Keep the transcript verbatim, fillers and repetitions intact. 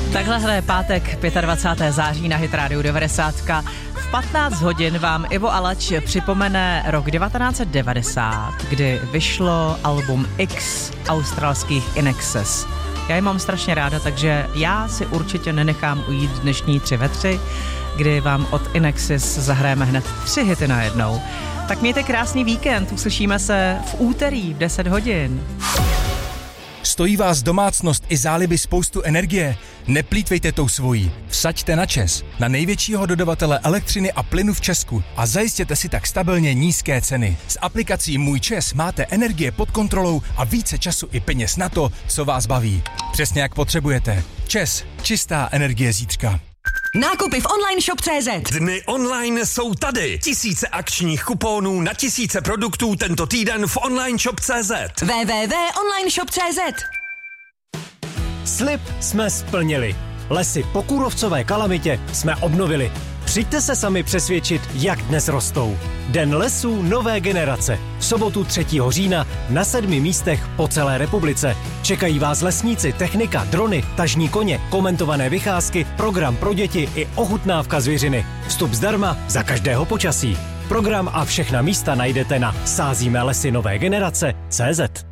Takhle hraje pátek dvacátého pátého září na Hit Radio devadesát. V patnáct hodin vám Ivo Alač připomene rok devatenáct set devadesát, kdy vyšlo album X australských In Excess. Já je mám strašně ráda, takže já si určitě nenechám ujít dnešní tři ve tři, kdy vám od In Excess zahrajeme hned tři hity najednou. Tak mějte krásný víkend, uslyšíme se v úterý v deset hodin. Stojí vás domácnost i záliby spoustu energie? Neplýtvejte tou svojí. Vsaďte na ČEZ, na největšího dodavatele elektřiny a plynu v Česku a zajistěte si tak stabilně nízké ceny. S aplikací Můj ČEZ máte energie pod kontrolou a více času i peněz na to, co vás baví. Přesně jak potřebujete. ČEZ, čistá energie zítřka. Nákupy v online shop tečka cé zet. Dny online jsou tady. Tisíce akčních kuponů na tisíce produktů tento týden v online shop tečka cé zet. w w w tečka online shop tečka cé zet. Slib jsme splnili. Lesy po kůrovcové kalamitě jsme obnovili. Přijďte se sami přesvědčit, jak dnes rostou. Den lesů nové generace. V sobotu třetího října na sedmi místech po celé republice. Čekají vás lesníci, technika, drony, tažní koně, komentované vycházky, program pro děti i ochutnávka zvěřiny. Vstup zdarma za každého počasí. Program a všechna místa najdete na sázíme lesy nové generace tečka cé zet.